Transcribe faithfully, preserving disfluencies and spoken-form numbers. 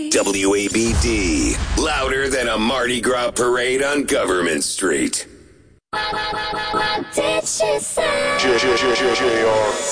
W A B D. Louder than a Mardi Gras parade on Government Street. What did she say?